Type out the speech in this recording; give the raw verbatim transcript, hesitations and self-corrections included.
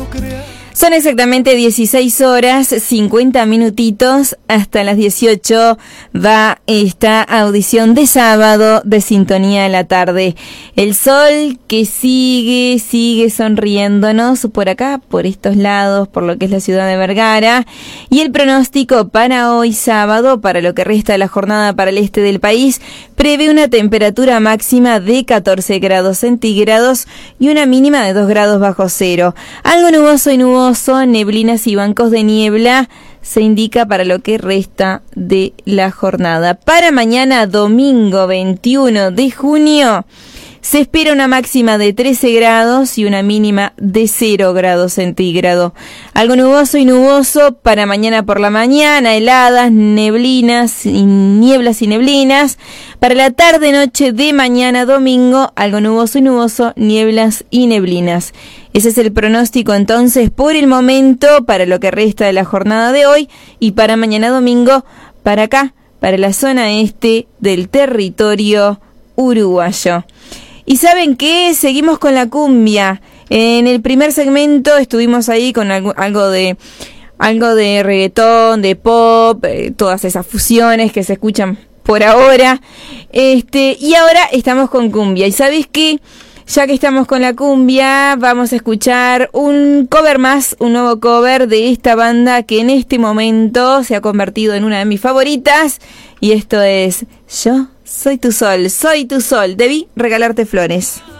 Son exactamente dieciséis horas, cincuenta minutitos, hasta las dieciocho va esta audición de sábado de Sintonía de la Tarde. El sol que sigue, sigue sonriéndonos por acá, por estos lados, por lo que es la ciudad de Vergara. Y el pronóstico para hoy sábado, para lo que resta de la jornada para el este del país, prevé una temperatura máxima de catorce grados centígrados y una mínima de dos grados bajo cero. Algo nuboso y nuboso. Neblinas y bancos de niebla se indica para lo que resta de la jornada. Para mañana, domingo veintiuno de junio, se espera una máxima de trece grados y una mínima de cero grados centígrados. Algo nuboso y nuboso para mañana por la mañana, heladas, neblinas y nieblas y neblinas. Para la tarde, noche de mañana domingo, algo nuboso y nuboso, nieblas y neblinas. Ese es el pronóstico entonces por el momento para lo que resta de la jornada de hoy y para mañana domingo para acá, para la zona este del territorio uruguayo. ¿Y saben qué? Seguimos con la cumbia. En el primer segmento estuvimos ahí con algo, algo de algo de reggaetón, de pop, eh, todas esas fusiones que se escuchan por ahora. Este, y ahora estamos con cumbia. ¿Y sabes qué? Ya que estamos con la cumbia, vamos a escuchar un cover más, un nuevo cover de esta banda que en este momento se ha convertido en una de mis favoritas. Y esto es Yo Soy Tu Sol, Soy Tu Sol. Debí regalarte flores.